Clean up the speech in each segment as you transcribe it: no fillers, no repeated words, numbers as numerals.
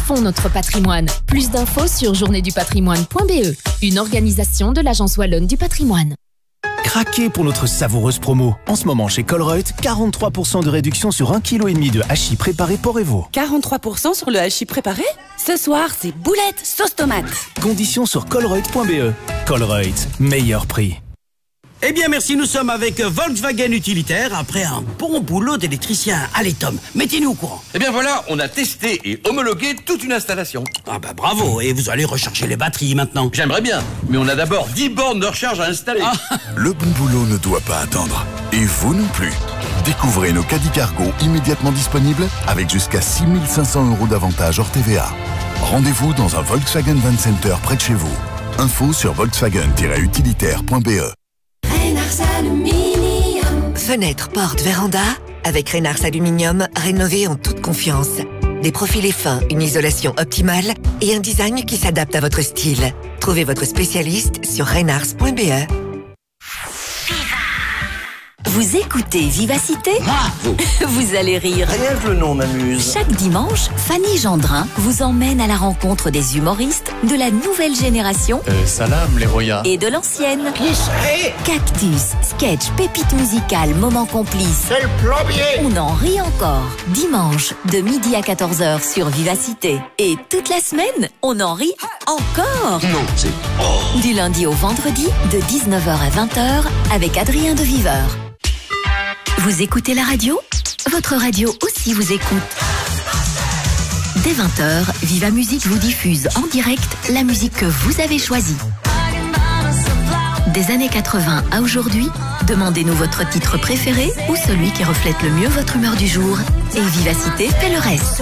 fond notre patrimoine. Plus d'infos sur journéedupatrimoine.be, une organisation de l'Agence Wallonne du patrimoine. Craquez pour notre savoureuse promo. En ce moment chez Colruyt, 43% de réduction sur 1,5 kg de hachis préparé Porc-et-Veau. 43% sur le hachis préparé? Ce soir, c'est boulettes sauce tomate. Conditions sur colruyt.be. Colruyt, meilleur prix. Eh bien merci, nous sommes avec Volkswagen Utilitaire après un bon boulot d'électricien. Allez Tom, mettez-nous au courant. Eh bien voilà, on a testé et homologué toute une installation. Ah bah bravo, et vous allez recharger les batteries maintenant. J'aimerais bien, mais on a d'abord 10 bornes de recharge à installer. Le bon boulot ne doit pas attendre. Et vous non plus. Découvrez nos caddies cargo immédiatement disponibles avec jusqu'à 6 500 € d'avantage hors TVA. Rendez-vous dans un Volkswagen Van Center près de chez vous. Info sur volkswagen-utilitaire.be. Fenêtre, porte, véranda, avec Reynars Aluminium, rénové en toute confiance. Des profilés fins, une isolation optimale et un design qui s'adapte à votre style. Trouvez votre spécialiste sur reynars.be. Vous écoutez Vivacité ? Vous allez rire. Rien que le nom m'amuse. Chaque dimanche, Fanny Gendrin vous emmène à la rencontre des humoristes de la nouvelle génération Salam les Roya et de l'ancienne. Cactus, sketch, pépite musicale, moment complice. C'est le plombier. On en rit encore. Dimanche, de midi à 14h sur Vivacité. Et toute la semaine, on en rit encore. Non, c'est... Du lundi au vendredi, de 19h à 20h, avec Adrien de Viveur. Vous écoutez la radio ? Votre radio aussi vous écoute. Dès 20h, Viva Musique vous diffuse en direct la musique que vous avez choisie. Des années 80 à aujourd'hui, demandez-nous votre titre préféré ou celui qui reflète le mieux votre humeur du jour. Et Vivacité fait le reste.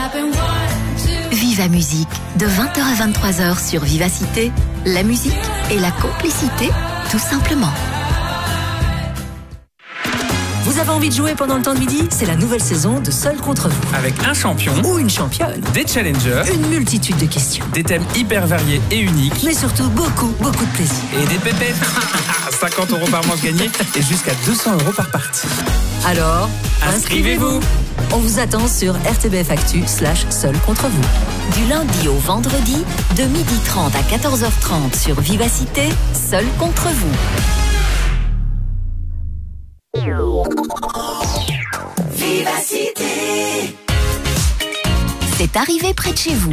Viva Musique, de 20h à 23h sur Vivacité. La musique et la complicité, tout simplement. Vous avez envie de jouer pendant le temps de midi ? C'est la nouvelle saison de Seul contre vous. Avec un champion ou une championne, des challengers, une multitude de questions, des thèmes hyper variés et uniques, mais surtout beaucoup de plaisir. Et des pépettes. 50 € par manche gagnée et jusqu'à 200 € par partie. Alors, inscrivez-vous. On vous attend sur rtbfactu/Seul contre vous. Du lundi au vendredi, de 12h30 à 14h30 sur Vivacité, Seul contre vous. Vivacité. C'est arrivé près de chez vous.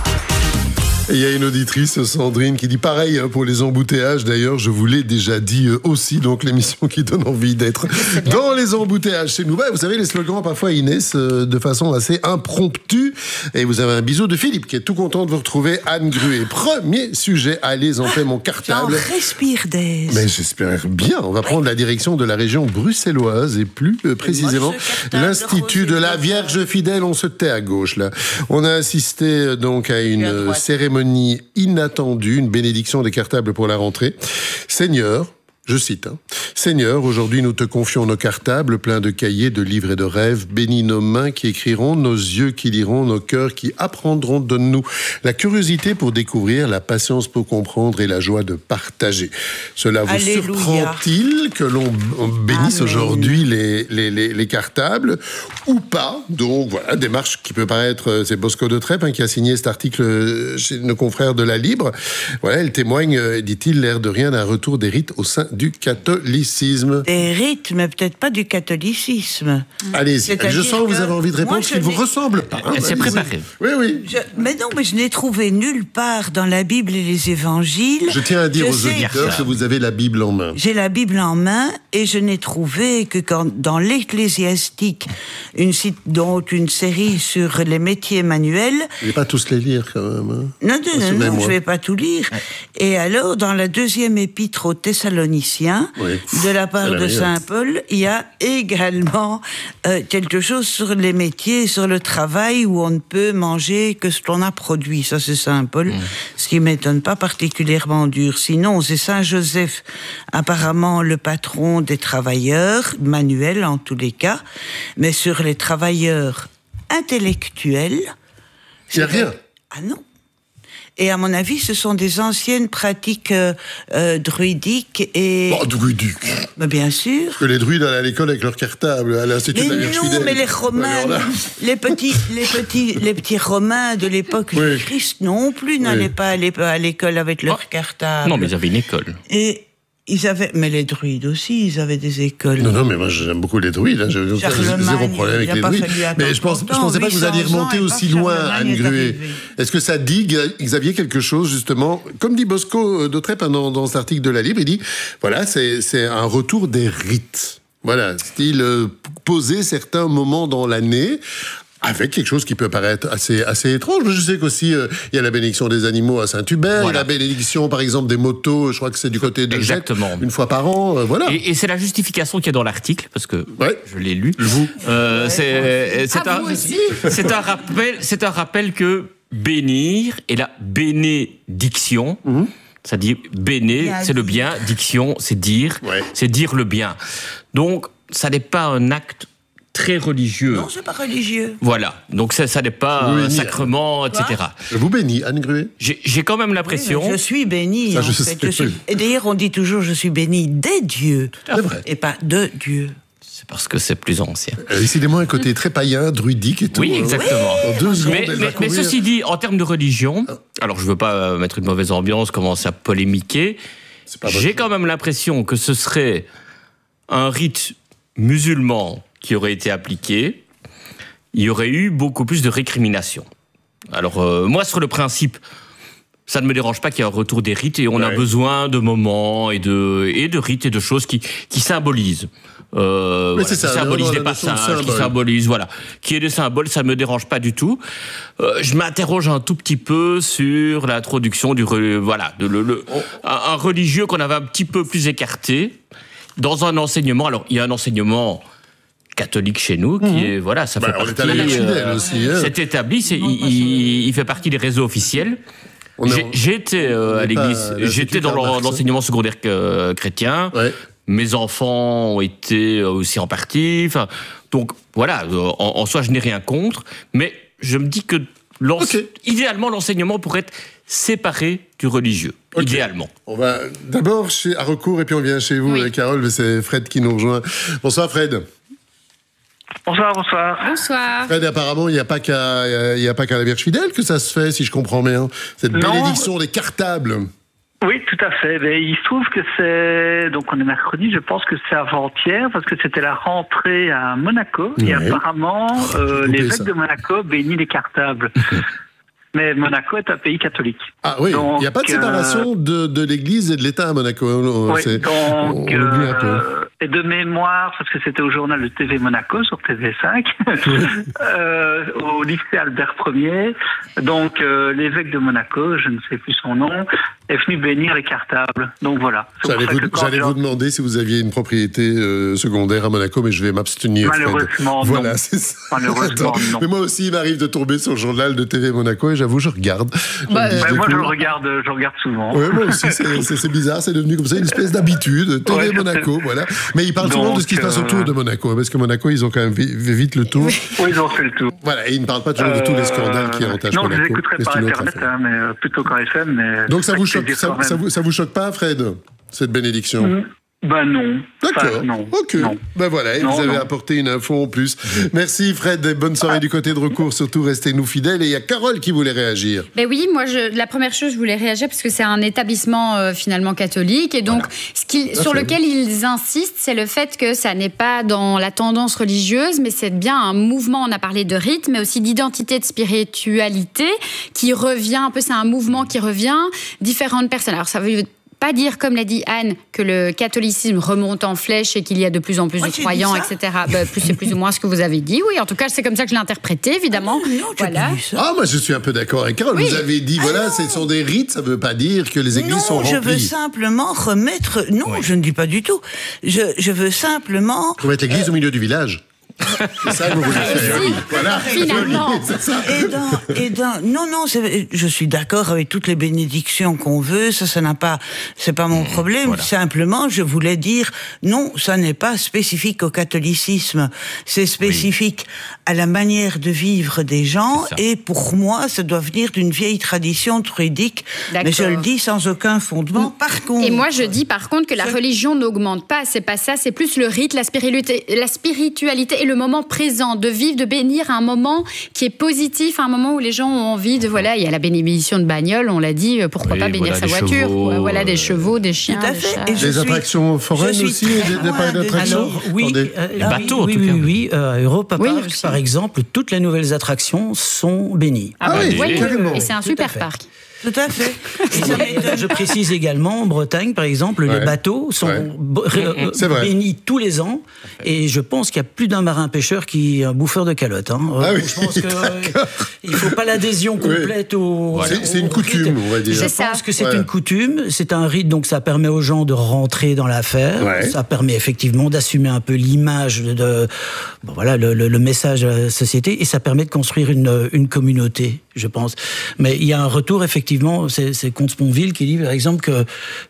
Il y a une auditrice, Sandrine, qui dit pareil pour les embouteillages. D'ailleurs, je vous l'ai déjà dit aussi, donc l'émission qui donne envie d'être dans les embouteillages chez nous. Vous savez, les slogans, parfois, ils naissent de façon assez impromptue. Et vous avez un bisou de Philippe, qui est tout content de vous retrouver. Anne Gruet. Premier sujet, allez, en fait mon cartable. J'en respire d'aise. Mais j'espère bien. On va prendre la direction de la région bruxelloise et plus précisément l'Institut de la Vierge Fidèle. On se tait à gauche, là. On a assisté donc à une cérémonie inattendue, une bénédiction des cartables pour la rentrée. Seigneur, je cite, Seigneur, aujourd'hui nous te confions nos cartables pleins de cahiers, de livres et de rêves. Bénis nos mains qui écriront, nos yeux qui liront, nos cœurs qui apprendront. Donne-nous la curiosité pour découvrir, la patience pour comprendre et la joie de partager. Cela vous surprend-il que l'on bénisse aujourd'hui les cartables ou pas? Donc voilà, démarche qui peut paraître, c'est Bosco de Trèpes qui a signé cet article chez nos confrères de La Libre. Voilà, elle témoigne, dit-il, l'air de rien d'un retour des rites au sein du catholicisme. Des rites, mais peut-être pas du catholicisme. Allez-y, je sens que vous avez envie de répondre, ce qui ne vous ressemble pas. C'est préparé. Oui. Mais non, mais je n'ai trouvé nulle part dans la Bible et les évangiles. Je tiens à dire aux auditeurs que vous avez la Bible en main. J'ai la Bible en main et je n'ai trouvé que dans l'Ecclésiastique, dont une série sur les métiers manuels. Je ne vais pas tous les lire quand même. Non, je ne vais pas tout lire. Et alors, dans la deuxième épître aux Thessaloniciens, de la part de Saint Paul, il y a également quelque chose sur les métiers, sur le travail où on ne peut manger que ce qu'on a produit. Ça, c'est Saint Paul, ce qui ne m'étonne pas particulièrement dur. Sinon, c'est Saint Joseph, apparemment le patron des travailleurs, manuels en tous les cas, mais sur les travailleurs intellectuels... Il n'y a rien. Ah non. Et à mon avis, ce sont des anciennes pratiques druidiques et... Oh, druidiques. Bah, bien sûr. Parce que les druides allaient à l'école avec leur cartable, à l'Institut de la Vierge Fidèle. Non, mais les Romains, les petits Romains de l'époque du Christ non plus n'allaient pas à l'école avec leur cartable. Non, mais ils avaient une école. Et ils avaient, mais les druides aussi, ils avaient des écoles. Non, mais moi j'aime beaucoup les druides. Hein. J'ai zéro problème avec les druides. Mais je pensais pas que vous alliez remonter aussi loin, Anne Gruet. Est-ce que ça dit, Xavier, quelque chose justement, comme dit Bosco d'Autrep dans cet article de La Libre, il dit, voilà, c'est un retour des rites. Voilà, style poser certains moments dans l'année. Avec quelque chose qui peut paraître assez étrange. Je sais qu'aussi, il y a la bénédiction des animaux à Saint-Hubert, il y a la bénédiction, par exemple, des motos, je crois que c'est du côté de Jette, une fois par an, voilà. Et c'est la justification qu'il y a dans l'article, parce que je l'ai lu. C'est un rappel que bénir et la bénédiction, ça dit béné, c'est le bien, diction, c'est dire le bien. Donc, ça n'est pas un acte très religieux. Non, c'est pas religieux. Voilà, donc ça n'est pas un sacrement, etc. Je vous bénis, Anne Gruet. J'ai quand même l'impression... Oui, je suis bénie, en fait. Et d'ailleurs, on dit toujours, je suis bénie des dieux, et pas de Dieu. C'est parce que c'est plus ancien. Décidément, un côté très païen, druidique et tout. Oui, exactement. En 2 secondes, mais ceci dit, en termes de religion, alors je ne veux pas mettre une mauvaise ambiance, commencer à polémiquer, j'ai quand même l'impression que ce serait un rite musulman qui aurait été appliqué, il y aurait eu beaucoup plus de récriminations. Alors, moi, sur le principe, ça ne me dérange pas qu'il y ait un retour des rites, et on a besoin de moments et de rites et de choses qui symbolisent. Voilà, qui symbolisent des passages, qui symbolisent, voilà. Qu'il y ait des symboles, ça ne me dérange pas du tout. Je m'interroge un tout petit peu sur l'introduction un religieux qu'on avait un petit peu plus écarté dans un enseignement. Alors, il y a un enseignement catholique chez nous, qui est, voilà, ça fait partie... C'est établi, il fait partie des réseaux officiels. J'étais à l'église, j'étais dans l'enseignement secondaire chrétien, mes enfants ont été aussi en partie, donc voilà, en soi, je n'ai rien contre, mais je me dis que idéalement, l'enseignement pourrait être séparé du religieux, idéalement. On va d'abord à Recours, et puis on vient chez vous, Carole, mais c'est Fred qui nous rejoint. Bonsoir, Fred. Bonsoir, bonsoir. Bonsoir. Fred, apparemment, il n'y a pas qu'à la Vierge Fidèle que ça se fait, si je comprends bien. Cette bénédiction des cartables. Oui, tout à fait. Mais il se trouve que c'est... Donc, on est mercredi, je pense que c'est avant-hier, parce que c'était la rentrée à Monaco. Et apparemment, l'évêque de Monaco bénit les cartables. Mais Monaco est un pays catholique. Ah oui, il n'y a pas de séparation de l'Église et de l'État à Monaco. Oui, donc, et de mémoire, parce que c'était au journal de TV Monaco, sur TV5, au lycée Albert Ier, donc l'évêque de Monaco, je ne sais plus son nom, est venu bénir les cartables. Donc voilà. J'allais vous demander si vous aviez une propriété secondaire à Monaco, mais je vais m'abstenir. Malheureusement, voilà, c'est ça. Malheureusement, non. Mais moi aussi, il m'arrive de tomber sur le journal de TV Monaco, et j'avoue, je regarde. Moi, je regarde souvent. Oui, moi aussi, c'est bizarre, c'est devenu comme ça une espèce d'habitude. TV Monaco, voilà. Mais ils parlent souvent de ce qui se passe autour de Monaco, parce que Monaco, ils ont quand même vite le tour. Oui, ils ont fait le tour. Voilà, et ils ne parlent pas toujours de tous les scandales qui entachent Monaco. Non, je les écouterai par Internet, mais plutôt qu'en FM. Mais donc ça vous choque pas, Fred, cette bénédiction? Ben non. D'accord. Non. Ok. Non. Ben voilà, et vous avez apporté une info en plus. Merci Fred, et bonne soirée du côté de Recours. Surtout, restez-nous fidèles. Et il y a Carole qui voulait réagir. Ben oui, moi, la première chose, je voulais réagir parce que c'est un établissement finalement catholique. Et donc, sur lequel ils insistent, c'est le fait que ça n'est pas dans la tendance religieuse, mais c'est bien un mouvement. On a parlé de rite, mais aussi d'identité, de spiritualité qui revient un peu. C'est un mouvement qui revient. Différentes personnes. Alors, ça veut pas dire, comme l'a dit Anne, que le catholicisme remonte en flèche et qu'il y a de plus en plus de croyants, etc. C'est plus ou moins ce que vous avez dit. Oui, en tout cas, c'est comme ça que je l'ai interprété, évidemment. Voilà. Moi, je suis un peu d'accord avec Carole. Vous avez dit, ce sont des rites, ça ne veut pas dire que les églises sont remplies. Non, je veux simplement remettre... Non, je ne dis pas du tout. Je veux simplement... Remettre l'église au milieu du village. C'est ça que vous voulez faire. Oui. Voilà. Finalement. C'est ça. Non, je suis d'accord avec toutes les bénédictions qu'on veut. C'est pas mon problème. Voilà. Simplement, je voulais dire, non, ça n'est pas spécifique au catholicisme. C'est spécifique à la manière de vivre des gens. Et pour moi, ça doit venir d'une vieille tradition druidique. Mais je le dis sans aucun fondement. Par contre. Et moi, je dis par contre que la religion n'augmente pas. C'est pas ça. C'est plus le rite, la spiritualité et le moment présent, de vivre, de bénir un moment qui est positif, un moment où les gens ont envie de, voilà, il y a la bénédiction de bagnole, on l'a dit, pourquoi pas bénir sa voiture, voilà, des chevaux, des chiens, des chats. Des attractions foraines aussi, des parcs d'attractions. Alors, oui, les bateaux, en tout cas. Oui, Europa Park, par exemple, toutes les nouvelles attractions sont bénies. Et c'est un super parc. Tout à fait. Je précise également, en Bretagne, par exemple, les bateaux sont bénis tous les ans. Et je pense qu'il y a plus d'un marin-pêcheur qui est un bouffeur de calotte. Je pense qu'il ne faut pas l'adhésion complète au... C'est une coutume, on va dire. Je pense que c'est une coutume. C'est un rite, donc ça permet aux gens de rentrer dans l'affaire. Ça permet effectivement d'assumer un peu l'image, le message de la société. Et ça permet de construire une communauté, je pense. Mais il y a un retour, effectivement, c'est Comte Sponville qui dit, par exemple, que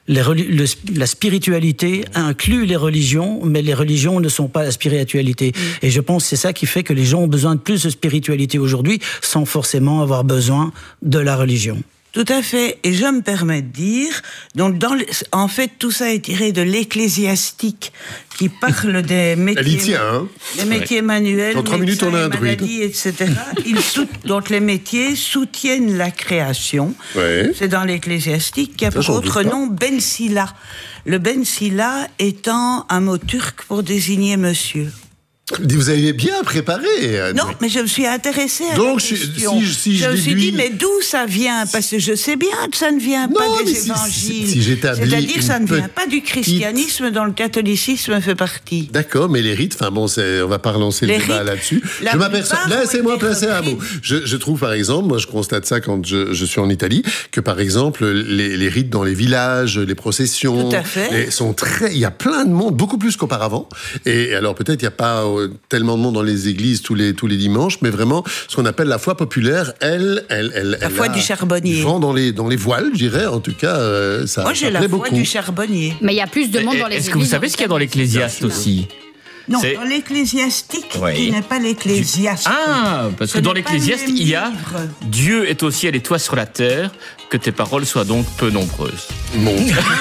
la spiritualité inclut les religions, mais les religions ne sont pas la spiritualité. Et je pense que c'est ça qui fait que les gens ont besoin de plus de spiritualité aujourd'hui, sans forcément avoir besoin de la religion. Tout à fait. Et je me permets de dire, donc en fait, tout ça est tiré de l'Ecclésiastique qui parle des métiers, des métiers manuels, dans 3 minutes, on a un druide, etc. Donc les métiers soutiennent la création. C'est dans l'Ecclésiastique qui a pour autre nom Ben Silla. Le Ben Silla étant un mot turc pour désigner monsieur. Vous avez bien préparé. Non, mais je me suis intéressée à la question. Je me suis dit, mais d'où ça vient? Parce que je sais bien que ça ne vient pas des évangiles. C'est-à-dire que ça ne vient pas du christianisme dont le catholicisme fait partie. D'accord, mais les rites, on va pas relancer le débat là-dessus. Je m'aperçois, laissez-moi placer un mot. Je trouve, par exemple, moi je constate ça quand je suis en Italie, que par exemple, les rites dans les villages, les processions, il y a plein de monde, beaucoup plus qu'auparavant. Et alors peut-être il n'y a pas tellement de monde dans les églises tous les dimanches, mais vraiment ce qu'on appelle la foi populaire, la foi du charbonnier. Vent dans les voiles, je dirais, en tout cas, ça. Moi j'ai la foi du charbonnier. Mais il y a plus de monde dans les églises. Est-ce que vous savez ce qu'il y a dans l'Ecclésiaste aussi? Non, dans l'Ecclésiastique, qui n'est pas l'Ecclésiaste. Ah, parce que dans l'Ecclésiaste, il y a « Dieu est au ciel et toi sur la terre, que tes paroles soient donc peu nombreuses. » Bon.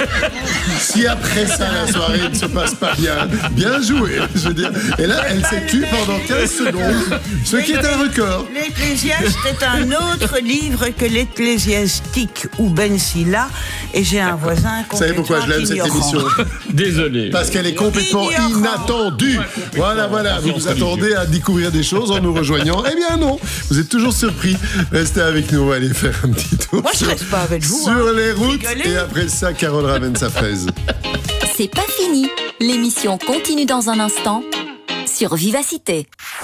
Si après ça, la soirée ne se passe pas bien joué, je veux dire. Et là, elle s'est tue pendant 15 secondes, ce qui est un record. L'Ecclésiaste est un autre livre que l'Ecclésiastique ou Ben Silla, et j'ai un voisin complètement ignorant. Vous savez pourquoi je l'aime, cette émission? Désolé. Parce qu'elle est complètement inattendue. Voilà, vous vous attendez à découvrir des choses en nous rejoignant. Eh bien non, vous êtes toujours surpris. Restez avec nous, on va aller faire un petit tour. Moi je reste pas avec vous. Sur les routes, et après ça, Carole ramène sa fraise. C'est pas fini. L'émission continue dans un instant sur Vivacité.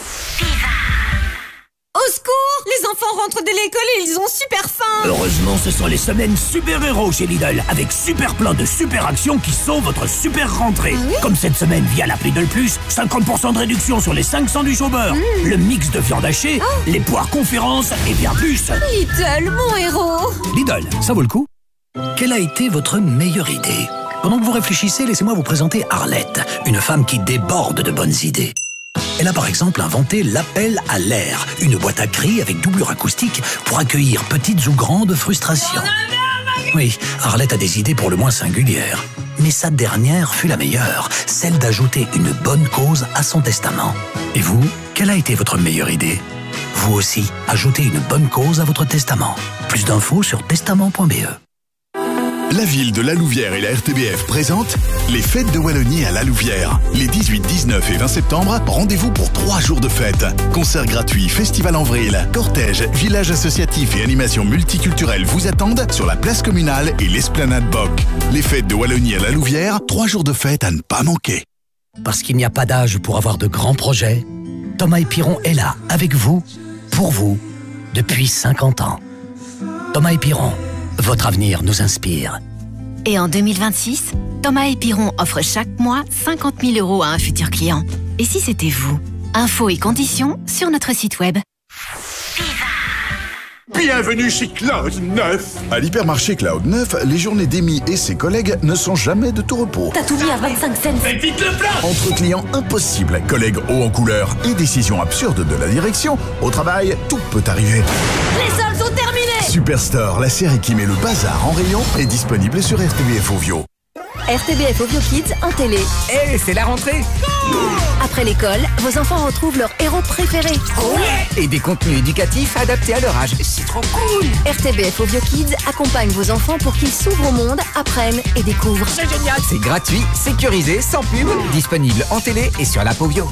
Au secours! Les enfants rentrent de l'école et ils ont super faim! Heureusement, ce sont les semaines super-héros chez Lidl, avec super plein de super actions qui sauvent votre super rentrée. Ah oui? Comme cette semaine via l'appli Lidl Plus, 50% de réduction sur les 5 sandwichs au beurre, le mix de viande hachée, les poires conférences et bien plus. Lidl, mon héros! Lidl, ça vaut le coup. Quelle a été votre meilleure idée? Pendant que vous réfléchissez, laissez-moi vous présenter Arlette, une femme qui déborde de bonnes idées. Elle a par exemple inventé l'appel à l'air, une boîte à cris avec doublure acoustique pour accueillir petites ou grandes frustrations. Oui, Arlette a des idées pour le moins singulières. Mais sa dernière fut la meilleure, celle d'ajouter une bonne cause à son testament. Et vous, quelle a été votre meilleure idée? Vous aussi, ajoutez une bonne cause à votre testament. Plus d'infos sur testament.be. La ville de La Louvière et la RTBF présentent les fêtes de Wallonie à La Louvière. Les 18, 19 et 20 septembre, rendez-vous pour 3 jours de fête. Concerts gratuits, festival en vrille, cortège, village associatif et animations multiculturelles vous attendent sur la place communale et l'esplanade Boc. Les fêtes de Wallonie à La Louvière, 3 jours de fête à ne pas manquer. Parce qu'il n'y a pas d'âge pour avoir de grands projets, Thomas Piron est là, avec vous, pour vous, depuis 50 ans. Thomas Piron, votre avenir nous inspire. Et en 2026, Thomas Piron offre chaque mois 50 000 € à un futur client. Et si c'était vous? Infos et conditions sur notre site web. Bienvenue chez Cloud 9. À l'hypermarché Cloud 9, les journées d'Amy et ses collègues ne sont jamais de tout repos. T'as tout mis à 25 cents. Mais vite le plat. Entre clients impossibles, collègues hauts en couleur et décisions absurdes de la direction, au travail, tout peut arriver. Les soldes sont terminés. Superstore, la série qui met le bazar en rayon, est disponible sur RTBF Ovio. RTBF Ovio Kids en télé. C'est la rentrée. Après l'école, vos enfants retrouvent leur héros préféré. Et des contenus éducatifs adaptés à leur âge. C'est trop cool. RTBF Ovio Kids accompagne vos enfants pour qu'ils s'ouvrent au monde, apprennent et découvrent. C'est génial. C'est gratuit, sécurisé, sans pub. Disponible en télé et sur l'app Ovio.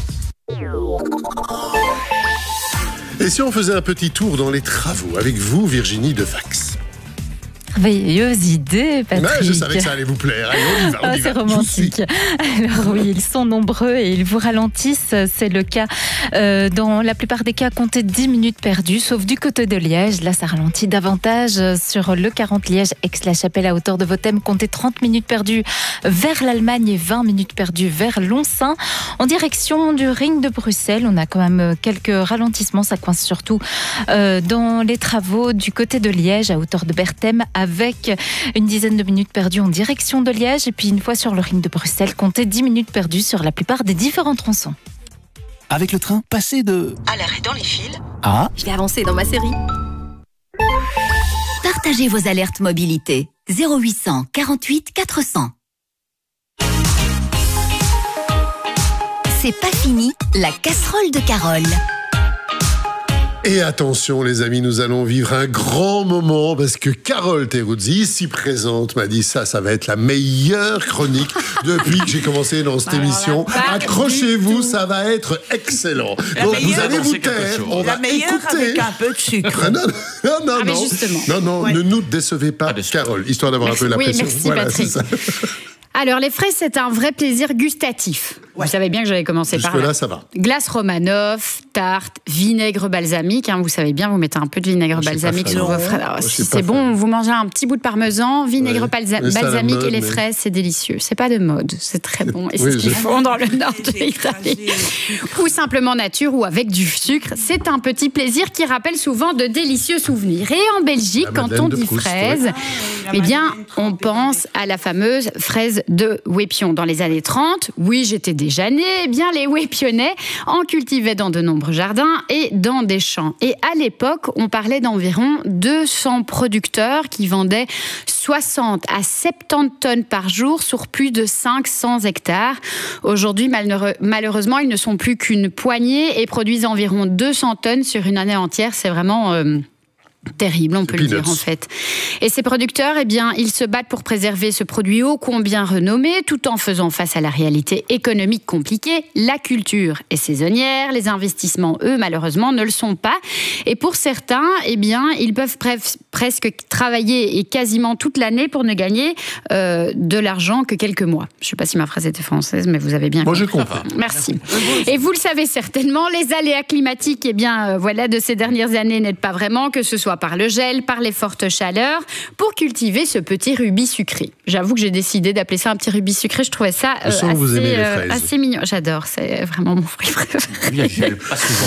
Et si on faisait un petit tour dans les travaux avec vous, Virginie de Vax? Merveilleuse idée, Patrick. Ouais, je savais que ça allait vous plaire. Allez, on y va, on y va. C'est romantique. Alors oui, ils sont nombreux et ils vous ralentissent. C'est le cas dans la plupart des cas, comptez 10 minutes perdues, sauf du côté de Liège. Là, ça ralentit davantage. Sur le 40 Liège-Aix-la-Chapelle à hauteur de Vothem, comptez 30 minutes perdues vers l'Allemagne et 20 minutes perdues vers Lonsin. En direction du ring de Bruxelles, on a quand même quelques ralentissements. Ça coince surtout dans les travaux du côté de Liège à hauteur de Berthem, avec une dizaine de minutes perdues en direction de Liège. Et puis une fois sur le ring de Bruxelles, comptez 10 minutes perdues sur la plupart des différents tronçons. Avec le train, passez de... À l'arrêt dans les fils. Ah. Je vais avancer dans ma série. Partagez vos alertes mobilité. 0800 48 400. C'est pas fini, la casserole de Carole. Et attention les amis, nous allons vivre un grand moment parce que Carole Teruzzi, ici présente, m'a dit ça va être la meilleure chronique depuis que j'ai commencé dans cette émission. Accrochez-vous, ça va être excellent. Donc vous allez vous taire, on va écouter. Avec un peu de sucre. Non, ne nous décevez pas, Carole, histoire d'avoir un peu la pression. Merci Patrick. Alors, les fraises, c'est un vrai plaisir gustatif. Ouais. Vous savez bien que j'avais commencé par là. Jusque-là, ça va. Glace Romanoff, tarte, vinaigre balsamique. Vous savez bien, vous mettez un peu de vinaigre balsamique sur vos fraises. Alors, si c'est bon, vous mangez un petit bout de parmesan, vinaigre balsamique et les fraises, c'est délicieux. C'est pas de mode, c'est très bon. Et c'est ce qu'ils font dans le nord de l'Italie. Ou simplement nature ou avec du sucre. C'est un petit plaisir qui rappelle souvent de délicieux souvenirs. Et en Belgique, quand on dit fraise, eh bien, on pense à la fameuse fraise de Wépion. Dans les années 30, oui, j'étais déjà née, eh bien, les Wépionnais en cultivaient dans de nombreux jardins et dans des champs. Et à l'époque, on parlait d'environ 200 producteurs qui vendaient 60 à 70 tonnes par jour sur plus de 500 hectares. Aujourd'hui, malheureusement, ils ne sont plus qu'une poignée et produisent environ 200 tonnes sur une année entière. C'est vraiment... terrible, on peut le dire en fait. Et ces producteurs, eh bien, ils se battent pour préserver ce produit ô combien renommé, tout en faisant face à la réalité économique compliquée. La culture est saisonnière, les investissements, eux, malheureusement, ne le sont pas. Et pour certains, eh bien, ils peuvent presque travailler et quasiment toute l'année pour ne gagner de l'argent que quelques mois. Je ne sais pas si ma phrase était française, mais vous avez bien compris. Moi, je comprends. Merci. Et vous le savez certainement, les aléas climatiques, eh bien, voilà, de ces dernières années n'aident pas vraiment, que ce soit par le gel, par les fortes chaleurs, pour cultiver ce petit rubis sucré. J'avoue que j'ai décidé d'appeler ça un petit rubis sucré. Je trouvais ça assez mignon. J'adore, c'est vraiment mon fruit préféré.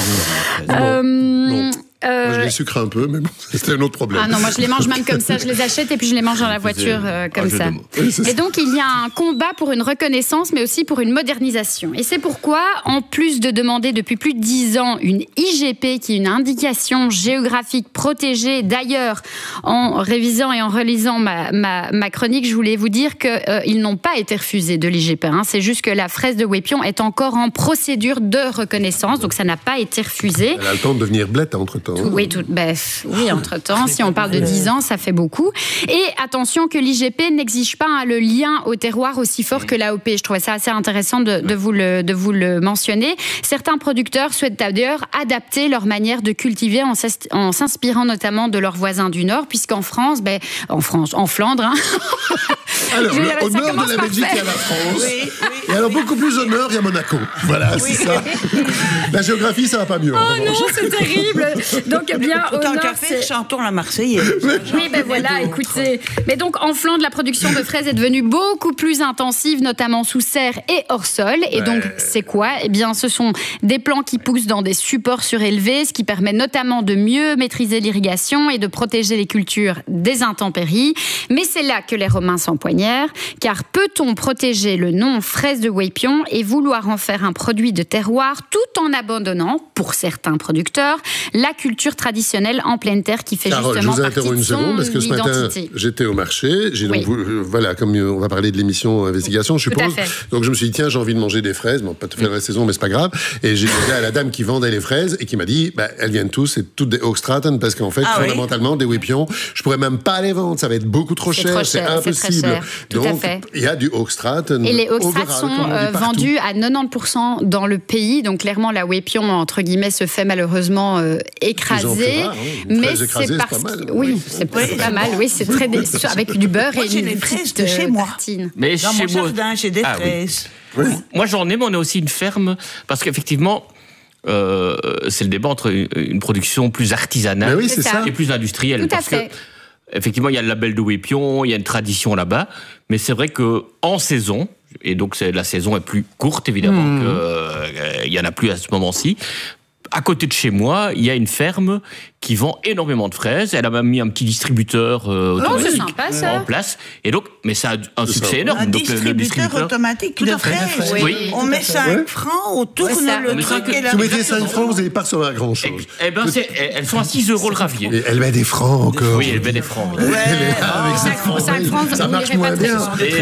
Moi, je les sucre un peu, mais bon, c'était un autre problème. Ah non, moi je les mange même comme ça, je les achète et puis je les mange dans la voiture comme ça. Et donc il y a un combat pour une reconnaissance, mais aussi pour une modernisation. Et c'est pourquoi, en plus de demander depuis plus de 10 ans une IGP, qui est une indication géographique protégée, d'ailleurs, en révisant et en relisant ma chronique, je voulais vous dire qu'ils n'ont pas été refusés de l'IGP. C'est juste que la fraise de Wépion est encore en procédure de reconnaissance, donc ça n'a pas été refusé. Elle a le temps de devenir blette entre-temps. Oui, entre-temps. Si on parle de 10 ans, ça fait beaucoup. Et attention que l'IGP n'exige pas le lien au terroir aussi fort que l'AOP. Je trouvais ça assez intéressant de vous le mentionner. Certains producteurs souhaitent d'ailleurs adapter leur manière de cultiver en s'inspirant notamment de leurs voisins du Nord, puisqu'en France, en Flandre... Alors, au nord de la Belgique, il y a la France. Oui. Et alors, beaucoup plus au nord, il y a Monaco. Voilà, c'est ça. La géographie, ça va pas mieux. Oh non, c'est terrible. Donc, bien, au Tant nord, qu'à faire, chantons la Marseillaise. Oui, ben voilà, écoutez. Mais donc, en Flandre, la production de fraises est devenue beaucoup plus intensive, notamment sous serre et hors sol. Et donc, c'est quoi? Eh bien, ce sont des plants qui poussent dans des supports surélevés, ce qui permet notamment de mieux maîtriser l'irrigation et de protéger les cultures des intempéries. Mais c'est là que les Romains s'empoignèrent, car peut-on protéger le nom fraise de Wépion et vouloir en faire un produit de terroir tout en abandonnant, pour certains producteurs, la culture traditionnelle en pleine terre qui fait Carole, justement je vous partie interromps de une seconde son parce que ce matin, identité. j'étais au marché. J'ai donc, voilà, comme on va parler de l'émission Investigation, je Tout à suppose. fait. Donc je me suis dit, tiens, j'ai envie de manger des fraises. Bon, pas tout à fait la saison, mais c'est pas grave. Et j'ai demandé à la dame qui vendait les fraises et qui m'a dit, elles viennent c'est toutes des Hoogstraten parce qu'en fait, fondamentalement, des Wépions, je pourrais même pas les vendre. Ça va être beaucoup trop cher. C'est impossible. Tout à Donc, fait. il y a du Hoogstraten. Et les Hoogstraten sont vendus à 90% dans le pays. Donc clairement, la Wépion, entre guillemets, se fait malheureusement écraser. Mais c'est parce que... Oui, c'est pas mal. Oui, c'est très avec du beurre et une fraises de chez moi. Mais dans chez mon moi... jardin, j'ai des fraises. Oui. Moi, j'en ai, mais on a aussi une ferme. Parce qu'effectivement... c'est le débat entre une production plus artisanale et plus industrielle. Tout à fait. Effectivement, il y a le label de Wépion, il y a une tradition là-bas, mais c'est vrai qu'en saison, et donc la saison est plus courte évidemment, il y en a plus à ce moment-ci. À côté de chez moi, il y a une ferme qui vend énormément de fraises. Elle a même mis un petit distributeur automatique en place. Et donc, mais ça a un succès énorme. Un donc, distributeur automatique de fraises. Oui. On met 5 francs, on tourne le truc et la... Si vous mettez 5 francs, vous n'allez pas recevoir grand-chose. Eh ben, elles sont à 6 € le ravier. Et elle met des francs encore. Oui, elle met des francs. Avec 5 francs, ça marche moins bien.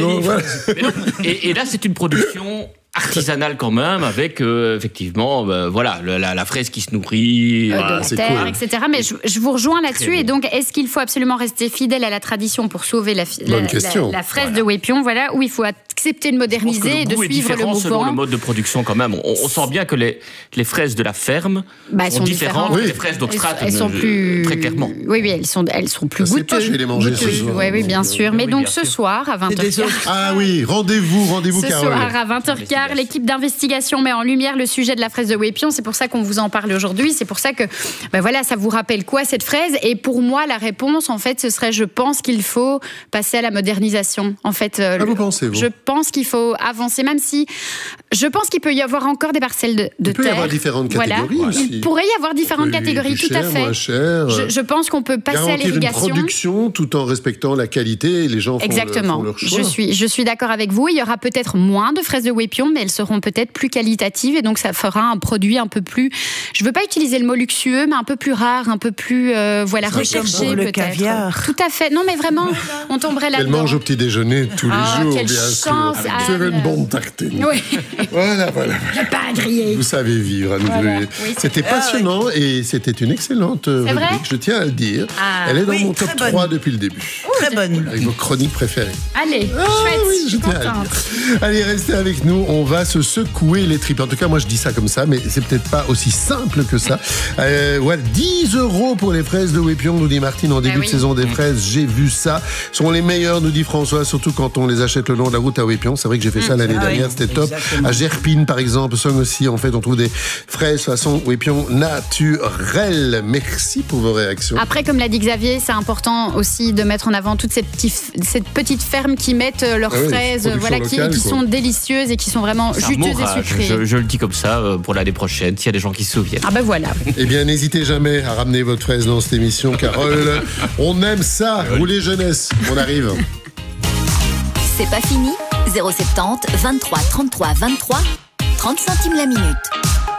Et là, c'est une production artisanale quand même, avec effectivement, voilà, la fraise qui se nourrit, de la terre, etc. Mais je vous rejoins là-dessus. Et donc, est-ce qu'il faut absolument rester fidèle à la tradition pour sauver la fraise de Wépion, voilà, ou il faut accepter de moderniser et de suivre le mouvement selon le mode de production quand même. On sent bien que les fraises de la ferme sont différentes que les fraises d'Hoogstraten, elles sont plus très clairement. Oui, elles sont plus goûteuses. Je vais les manger ce soir. Oui, bien sûr. Mais donc ce soir à 20h15. Ah oui, rendez-vous, ce Carole. soir à 20h15, l'équipe d'investigation met en lumière le sujet de la fraise de Wépion. C'est pour ça qu'on vous en parle aujourd'hui. C'est pour ça que, voilà, ça vous rappelle quoi cette fraise? Et pour moi, la réponse, en fait, ce serait, je pense qu'il faut passer à la modernisation. En fait, vous pensez, vous? Je pense qu'il faut avancer, même si je pense qu'il peut y avoir encore des parcelles de terre. Il peut y avoir différentes catégories aussi. Il pourrait y avoir différentes catégories, tout à fait. Moins cher. Je pense qu'on peut passer à l'irrigation. Une production tout en respectant la qualité et les gens font leur choix. Je suis d'accord avec vous. Il y aura peut-être moins de fraises de Wépion, mais elles seront peut-être plus qualitatives et donc ça fera un produit un peu plus, je veux pas utiliser le mot luxueux, mais un peu plus rare, un peu plus recherché peut-être. Le caviar. Tout à fait. Non, mais vraiment, on tomberait là-dedans. Elle mange au petit déjeuner tous les jours, quelle bien chance, sûr. Sur une bonne tartine. Oui. Voilà. Le pain grillé. Vous savez vivre à nouveau. Oui, c'était passionnant et c'était une excellente rubrique, je tiens à le dire. Elle est dans mon top 3 depuis le début. Très bonne. Avec vos chroniques préférées. Allez, chouette, je suis contente. Allez, restez avec nous, on va se secouer les tripes. En tout cas, moi je dis ça comme ça, mais c'est peut-être pas aussi simple que ça. 10 € pour les fraises de Wépion, nous dit Martine, en début de saison des fraises. J'ai vu ça. Sont les meilleures, nous dit François, surtout quand on les achète le long de la route à Wépion. C'est vrai que j'ai fait ça l'année dernière, c'était top. À Gerpine, par exemple, Song aussi, en fait, on trouve des fraises façon Wépion naturelle. Merci pour vos réactions. Après, comme l'a dit Xavier, c'est important aussi de mettre en avant toutes ces petites fermes qui mettent leurs fraises, qui sont délicieuses et qui sont vraiment juteuses et sucrées. Je le dis comme ça pour l'année prochaine, s'il y a des gens qui se souviennent. Ah ben voilà. Eh bien, n'hésitez jamais à ramener votre fraise dans cette émission, Carole. On aime ça. Roulez jeunesse. On arrive. C'est pas fini. 070 23 33 23 30 centimes la minute.